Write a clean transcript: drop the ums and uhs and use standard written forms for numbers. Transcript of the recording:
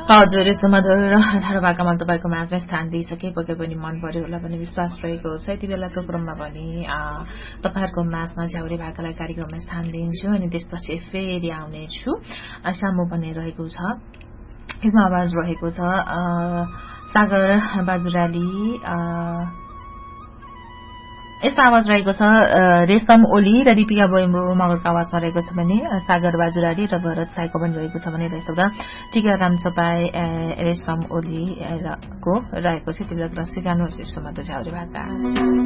हजुर यस्तो मधुर 18 भाकामा तपाईको माझमा स्थान दिइसके पक्कै पनि मन पर्यो होला भन्ने विश्वास रहेको छ। यति बेलाको क्रममा पनि तपाईहरुको माझमा झ्याउरे भाकालाई कार्यक्रममा स्थान दिन्छु अनि त्यसपछि फेरि आउनेछु। सामु पनि रहेको छ, यसमा आवाज रहेको छ सागर बाजुराली, यसमा आवाज रहेको छ रेशम ओली र दीपिका बोइम्बो मगरको आवाजमा रहेको छ भने सागर बाजुराली र भरत साईको पनि रहेको छ भने रहेछ टीकाराम चपाई रेशम ओली को रहेको छ। त्यो बेला सिकाउनुहोस् यसमा त झ्याउरे भाका।